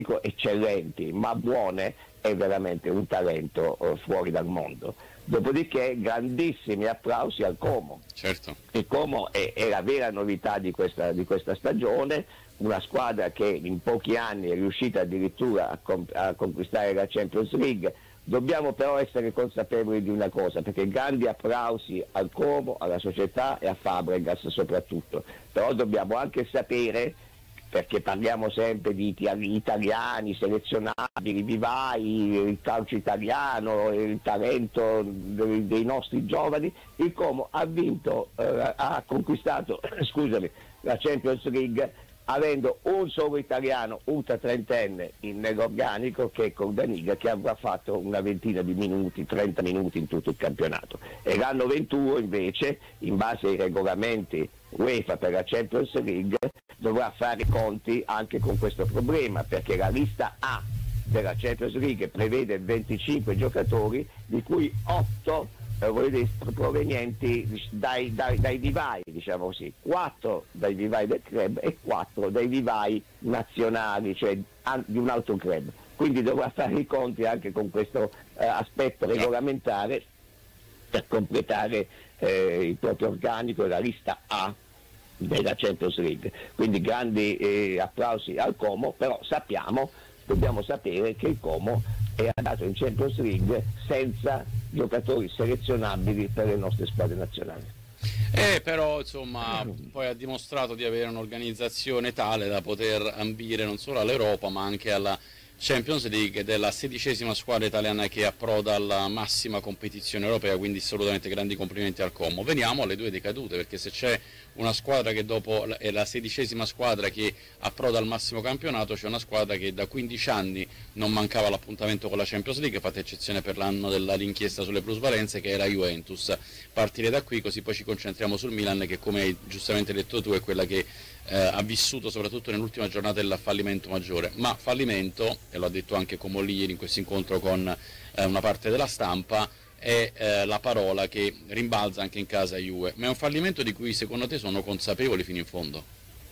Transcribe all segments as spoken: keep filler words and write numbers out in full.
eccellenti ma buone, è veramente un talento eh, fuori dal mondo. Dopodiché grandissimi applausi al Como. Certo. Il Como è, è la vera novità di questa, di questa stagione, una squadra che in pochi anni è riuscita addirittura a, comp- a conquistare la Champions League. Dobbiamo però essere consapevoli di una cosa, perché grandi applausi al Como, alla società e a Fabregas soprattutto, però dobbiamo anche sapere, perché parliamo sempre di italiani selezionabili, vivai, il calcio italiano, il talento dei, dei nostri giovani. Il Como ha vinto, eh, ha conquistato scusami, la Champions League avendo un solo italiano ultra trentenne nell'organico, che è Cordaniga, che avrà fatto una ventina di minuti, trenta minuti in tutto il campionato. E l'anno ventuno invece, in base ai regolamenti UEFA per la Champions League, dovrà fare i conti anche con questo problema, perché la lista A della Champions League prevede venticinque giocatori, di cui otto eh, provenienti dai, dai, dai vivai, diciamo così, quattro dai vivai del club e quattro dai vivai nazionali, cioè di un altro club. Quindi dovrà fare i conti anche con questo eh, aspetto regolamentare per completare eh, il proprio organico e la lista A della Champions League. Quindi grandi eh, applausi al Como, però sappiamo, dobbiamo sapere che il Como è andato in Champions League senza giocatori selezionabili per le nostre squadre nazionali. Eh, però insomma poi ha dimostrato di avere un'organizzazione tale da poter ambire non solo all'Europa ma anche alla Champions League, ed è la sedicesima squadra italiana che approda alla massima competizione europea, quindi assolutamente grandi complimenti al Como. Veniamo alle due decadute, perché se c'è una squadra che dopo è la sedicesima squadra che approda al massimo campionato, c'è una squadra che da quindici anni non mancava l'appuntamento con la Champions League, fatta eccezione per l'anno dell'inchiesta sulle plusvalenze, che è la Juventus. Partire da qui, così poi ci concentriamo sul Milan, che come hai giustamente detto tu è quella che eh, ha vissuto soprattutto nell'ultima giornata il fallimento maggiore, ma fallimento, e lo ha detto anche Comolli ieri in questo incontro con eh, una parte della stampa, è eh, la parola che rimbalza anche in casa Juve. Ma è un fallimento di cui secondo te sono consapevoli fino in fondo?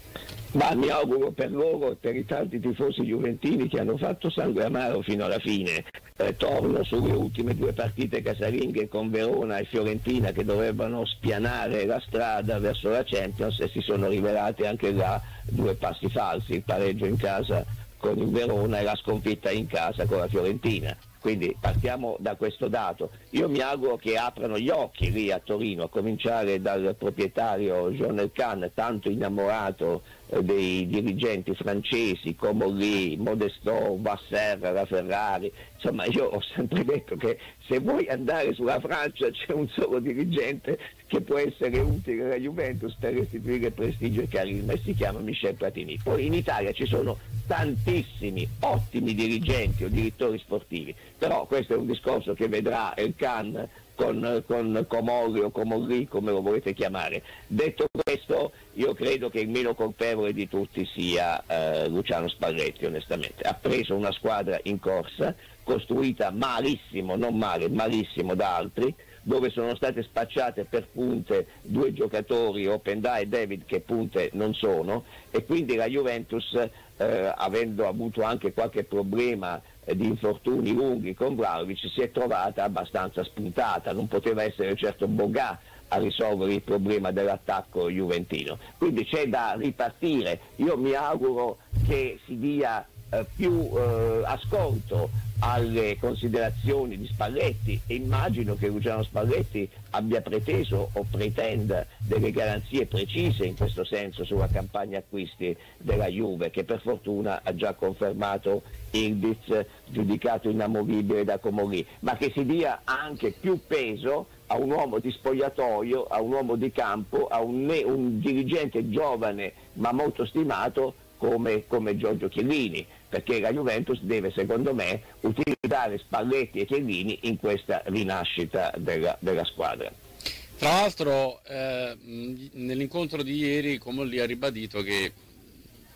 Ma mi auguro per loro e per i tanti tifosi juventini che hanno fatto sangue amaro fino alla fine. Eh, torno sulle ultime due partite casalinghe con Verona e Fiorentina, che dovevano spianare la strada verso la Champions, e si sono rivelate anche là due passi falsi: il pareggio in casa con il Verona e la sconfitta in casa con la Fiorentina. Quindi partiamo da questo dato. Io mi auguro che aprano gli occhi lì a Torino, a cominciare dal proprietario Jean Elkann, tanto innamorato eh, dei dirigenti francesi, Comolli, Modestò, Vasser, la Ferrari. Insomma, io ho sempre detto che se vuoi andare sulla Francia c'è un solo dirigente che può essere utile alla Juventus per restituire prestigio e carisma, e si chiama Michel Platini. Poi in Italia ci sono tantissimi ottimi dirigenti o direttori sportivi, però questo è un discorso che vedrà Elkann con, con Comolli o Comolli, come lo volete chiamare. Detto questo, io credo che il meno colpevole di tutti sia eh, Luciano Spalletti, onestamente. Ha preso una squadra in corsa, costruita malissimo, non male, malissimo da altri, dove sono state spacciate per punte due giocatori, Openda e David, che punte non sono, e quindi la Juventus, eh, avendo avuto anche qualche problema eh, di infortuni lunghi con Vlahovic, si è trovata abbastanza spuntata. Non poteva essere certo Boga a risolvere il problema dell'attacco juventino, quindi c'è da ripartire. Io mi auguro che si dia eh, più eh, ascolto alle considerazioni di Spalletti, e immagino che Luciano Spalletti abbia preteso o pretenda delle garanzie precise in questo senso sulla campagna acquisti della Juve, che per fortuna ha già confermato Ildiz, giudicato inamovibile da Comolli, ma che si dia anche più peso a un uomo di spogliatoio, a un uomo di campo, a un, un dirigente giovane ma molto stimato come, come Giorgio Chiellini, perché la Juventus deve, secondo me, utilizzare Spalletti e Chiellini in questa rinascita della, della squadra. Tra l'altro eh, nell'incontro di ieri Comolli ha ribadito che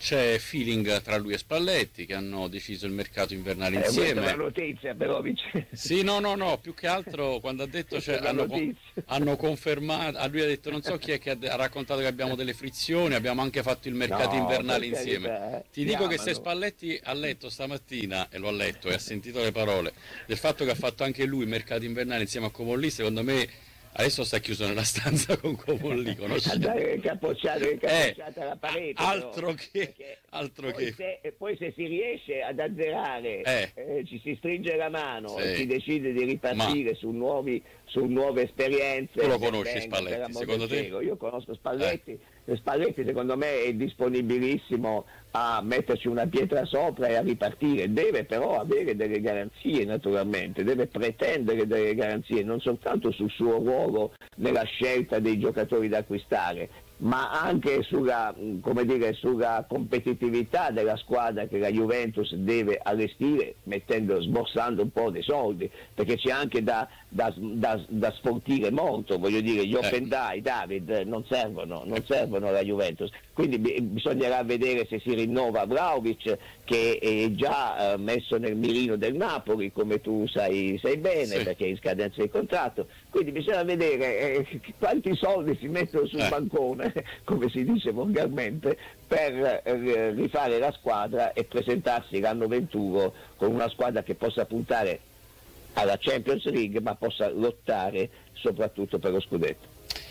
c'è feeling tra lui e Spalletti, che hanno deciso il mercato invernale eh, insieme. Questa è una notizia però, Vincenzo. Sì, no, no, no, più che altro quando ha detto, cioè, hanno, hanno confermato, a lui ha detto non so chi è che ha, ha raccontato che abbiamo delle frizioni, abbiamo anche fatto il mercato no, invernale insieme. Carità, Ti dico chiamano. che se Spalletti ha letto stamattina, e lo ha letto e ha sentito le parole, del fatto che ha fatto anche lui il mercato invernale insieme a Comolli, secondo me adesso sta chiuso nella stanza con Comolli, andare capocciare eh, alla parete, altro però, che, altro poi, che. Se, poi se si riesce ad azzerare, eh. Eh, ci si stringe la mano sì. e si decide di ripartire Ma... su, nuovi, su nuove esperienze. Tu lo conosci venga, Spalletti, secondo te? Cielo. Io conosco Spalletti, eh. Spalletti secondo me è disponibilissimo a metterci una pietra sopra e a ripartire, deve però avere delle garanzie naturalmente, deve pretendere delle garanzie non soltanto sul suo ruolo nella scelta dei giocatori da acquistare, ma anche sulla, come dire, sulla competitività della squadra che la Juventus deve allestire, mettendo, sborsando un po' dei soldi, perché c'è anche da, da, da, da sfoltire molto, voglio dire, gli open day, David, non servono, non servono alla Juventus, quindi b- bisognerà vedere se si rinnova Vlahovic, che è già eh, messo nel mirino del Napoli, come tu sai, sai bene, sì. Perché è in scadenza di contratto, quindi bisogna vedere eh, quanti soldi si mettono sul eh. bancone, come si dice volgarmente, per eh, rifare la squadra e presentarsi l'anno ventuno con una squadra che possa puntare alla Champions League, ma possa lottare soprattutto per lo scudetto.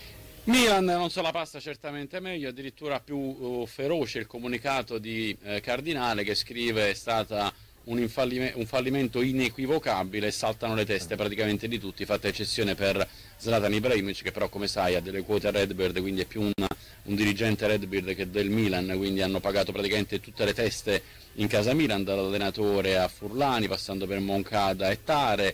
Milan non se la passa certamente meglio, addirittura più uh, feroce il comunicato di eh, Cardinale, che scrive è stata un, infallime- un fallimento inequivocabile, saltano le teste praticamente di tutti, fatta eccezione per Zlatan Ibrahimovic, che però come sai ha delle quote Redbird, quindi è più un, un dirigente Redbird che del Milan, quindi hanno pagato praticamente tutte le teste in casa Milan, dall'allenatore a Furlani, passando per Moncada e Tare.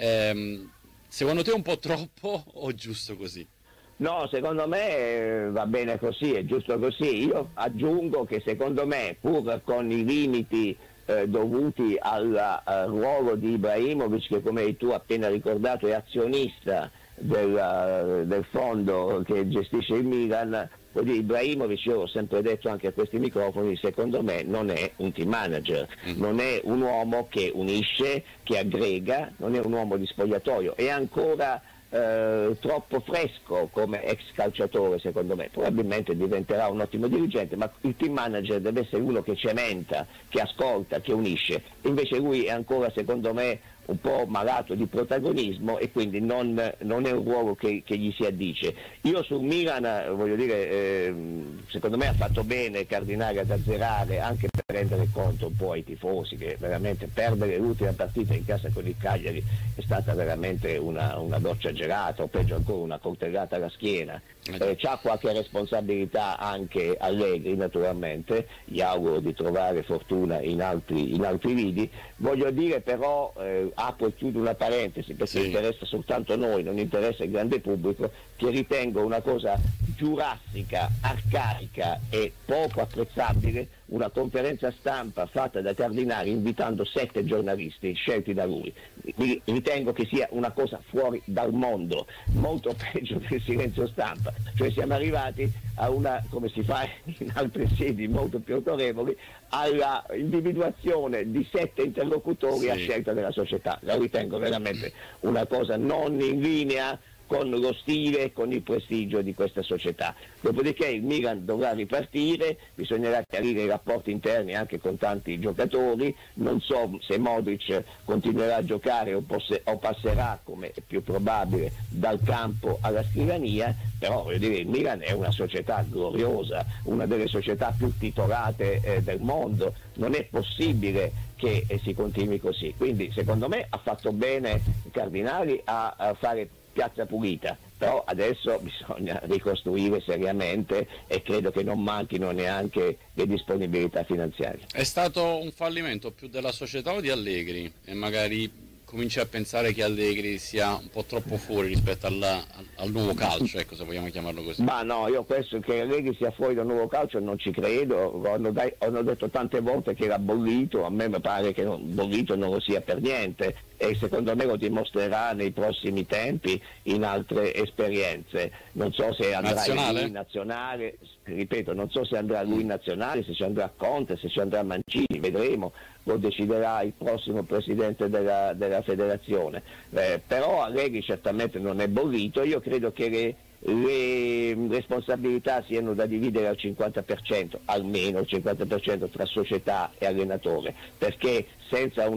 Ehm, secondo te è un po' troppo o giusto così? No, secondo me va bene così, è giusto così. Io aggiungo che secondo me, pur con i limiti eh, dovuti al uh, ruolo di Ibrahimovic, che come hai tu appena ricordato è azionista del, uh, del fondo che gestisce il Milan, quindi Ibrahimovic, io ho sempre detto anche a questi microfoni, secondo me non è un team manager, mm. non è un uomo che unisce, che aggrega, non è un uomo di spogliatoio, è ancora Eh, troppo fresco come ex calciatore secondo me, probabilmente diventerà un ottimo dirigente, ma il team manager deve essere uno che cementa, che ascolta, che unisce, invece lui è ancora secondo me un po' malato di protagonismo e quindi non, non è un ruolo che, che gli si addice. Io sul Milan voglio dire, eh, secondo me ha fatto bene Cardinale ad azzerare, anche per rendere conto un po' ai tifosi che veramente perdere l'ultima partita in casa con il Cagliari è stata veramente una, una doccia gelata, o peggio ancora una coltellata alla schiena. Eh, c'ha qualche responsabilità anche Allegri naturalmente, gli auguro di trovare fortuna in altri, in altri lidi. Voglio dire però, eh, apro e chiudo una parentesi perché sì. interessa soltanto noi, non interessa il grande pubblico, che ritengo una cosa giurassica, arcaica e poco apprezzabile una conferenza stampa fatta da Cardinale invitando sette giornalisti scelti da lui. Ritengo che sia una cosa fuori dal mondo, molto peggio del silenzio stampa, cioè siamo arrivati a una, come si fa in altre sedi molto più autorevoli, alla individuazione di sette interlocutori sì. a scelta della società. La ritengo veramente una cosa non in linea con lo stile e con il prestigio di questa società. Dopodiché il Milan dovrà ripartire, bisognerà chiarire i rapporti interni anche con tanti giocatori, non so se Modric continuerà a giocare o, posse, o passerà, come è più probabile, dal campo alla scrivania, però voglio dire, il Milan è una società gloriosa, una delle società più titolate eh, del mondo, non è possibile che eh, si continui così, quindi secondo me ha fatto bene i Cardinali a, a fare piazza pulita, però adesso bisogna ricostruire seriamente e credo che non manchino neanche le disponibilità finanziarie. È stato un fallimento più della società o di Allegri? E magari cominci a pensare che Allegri sia un po' troppo fuori rispetto al, al, al nuovo calcio, ecco, se vogliamo chiamarlo così. Ma no, io penso che Allegri sia fuori dal nuovo calcio, non ci credo, hanno, dai, hanno detto tante volte che era bollito, a me mi pare che non, bollito non lo sia per niente e secondo me lo dimostrerà nei prossimi tempi in altre esperienze. Non so se andrà nazionale? lui in nazionale, ripeto, non so se andrà lui in nazionale, se ci andrà Conte, se ci andrà Mancini, vedremo, lo deciderà il prossimo presidente della, della federazione. Eh, però Allegri certamente non è bollito, io credo che le, le responsabilità siano da dividere al cinquanta per cento, almeno il cinquanta per cento tra società e allenatore, perché senza un